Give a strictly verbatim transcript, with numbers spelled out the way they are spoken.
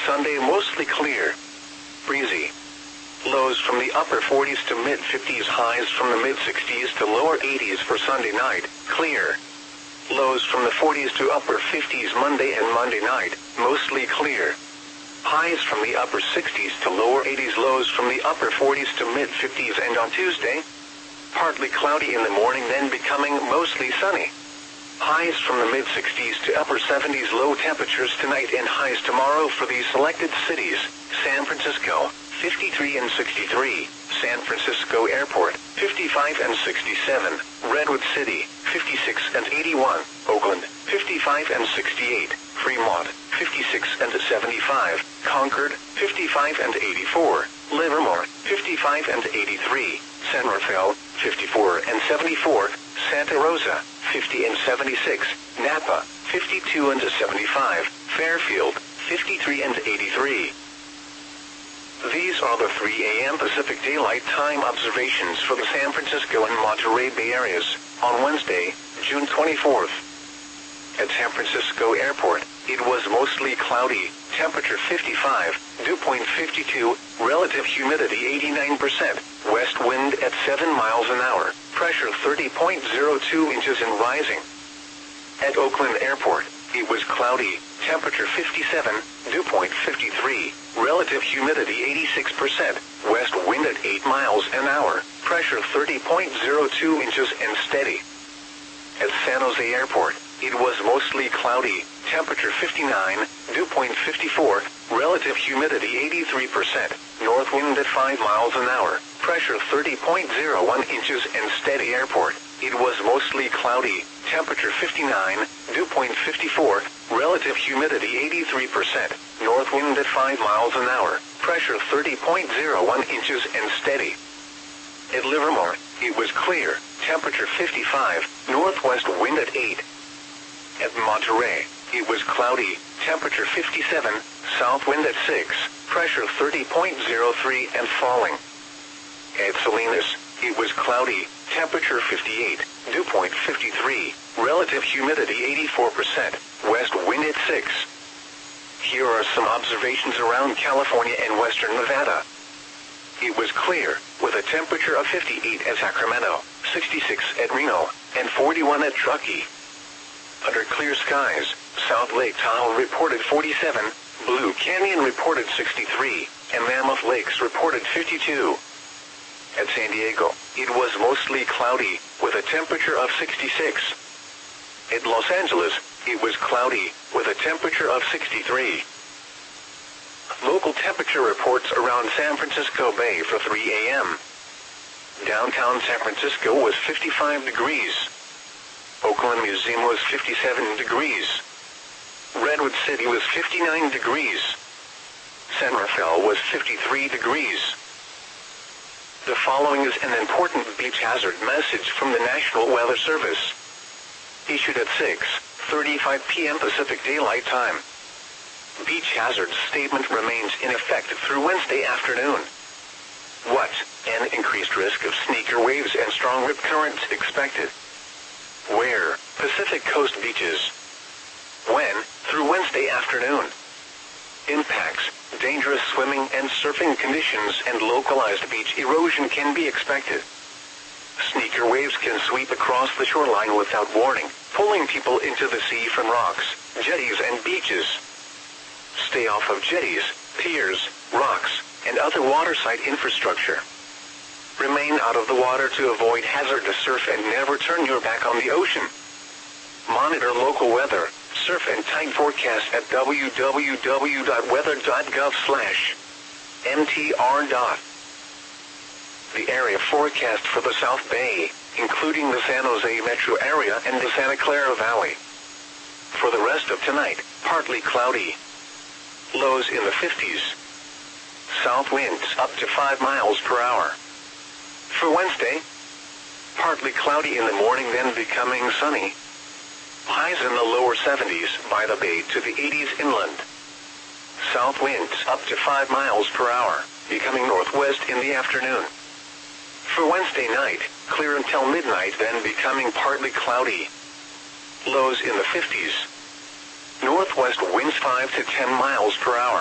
Sunday mostly clear. Breezy. Lows from the upper forties to mid-fifties, highs from the mid-sixties to lower eighties for Sunday night, clear. Lows from the forties to upper fifties Monday and Monday night, mostly clear. Highs from the upper sixties to lower eighties, lows from the upper forties to mid-fifties, and on Tuesday, partly cloudy in the morning, then becoming mostly sunny. Highs from the mid-sixties to upper seventies, low temperatures tonight and highs tomorrow for these selected cities: San Francisco, fifty-three and sixty-three, San Francisco Airport, fifty-five and sixty-seven, Redwood City, fifty-six and eighty-one, Oakland, fifty-five and sixty-eight, Fremont, fifty-six and seventy-five, Concord, fifty-five and eighty-four, Livermore, fifty-five and eighty-three, San Rafael, fifty-four and seventy-four, Santa Rosa, fifty and seventy-six, Napa, fifty-two and seventy-five, Fairfield, fifty-three and eighty-three. These are the three A M Pacific Daylight Time observations for the San Francisco and Monterey Bay areas on Wednesday, June twenty-fourth. At San Francisco Airport, it was mostly cloudy, temperature fifty-five, dew point fifty-two, relative humidity eighty-nine percent, west wind at seven miles an hour, pressure thirty point zero two inches and rising. At Oakland Airport, it was cloudy, temperature fifty-seven, dew point fifty-three, relative humidity eighty-six percent, west wind at eight miles an hour, pressure thirty point zero two inches and steady. At San Jose Airport, it was mostly cloudy, temperature fifty-nine, dew point fifty-four, relative humidity eighty-three percent, north wind at five miles an hour, pressure thirty point zero one inches and steady. Airport, it was mostly cloudy, temperature fifty-nine, dew point fifty-four, relative humidity eighty-three percent, north wind at five miles an hour, pressure thirty point zero one inches and steady. At Livermore, it was clear, temperature fifty-five, northwest wind at eight. At Monterey, it was cloudy, temperature fifty-seven, south wind at six, pressure thirty point zero three and falling. At Salinas, it was cloudy, temperature fifty-eight, dew point fifty-three, relative humidity eighty-four percent, west wind at six. Here are some observations around California and western Nevada. It was clear, with a temperature of fifty-eight at Sacramento, sixty-six at Reno, and forty-one at Truckee. Under clear skies, South Lake Tahoe reported forty-seven, Blue Canyon reported sixty-three, and Mammoth Lakes reported fifty-two. At San Diego, it was mostly cloudy, with a temperature of sixty-six. At Los Angeles, it was cloudy, with a temperature of sixty-three. Local temperature reports around San Francisco Bay for three A M Downtown San Francisco was fifty-five degrees. Oakland Museum was fifty-seven degrees. Redwood City was fifty-nine degrees. San Rafael was fifty-three degrees. The following is an important beach hazard message from the National Weather Service. Issued at six thirty-five P M Pacific Daylight Time. Beach hazard statement remains in effect through Wednesday afternoon. What? An increased risk of sneaker waves and strong rip currents expected. Where? Pacific Coast beaches. When? Through Wednesday afternoon. Impacts: dangerous swimming and surfing conditions and localized beach erosion can be expected. Sneaker waves can sweep across the shoreline without warning, pulling people into the sea from rocks, jetties and beaches. Stay off of jetties, piers, rocks, and other waterside infrastructure. Remain out of the water to avoid hazardous surf and never turn your back on the ocean. Monitor local weather, surf and tide forecast at w w w dot weather dot gov slash m t r. The area forecast for the South Bay, including the San Jose metro area and the Santa Clara Valley. For the rest of tonight, partly cloudy. Lows in the fifties. South winds up to five miles per hour. For Wednesday, partly cloudy in the morning, then becoming sunny. Highs in the lower seventies by the bay to the eighties inland. South winds up to five miles per hour, becoming northwest in the afternoon. For Wednesday night, clear until midnight, then becoming partly cloudy. Lows in the fifties. Northwest winds five to ten miles per hour.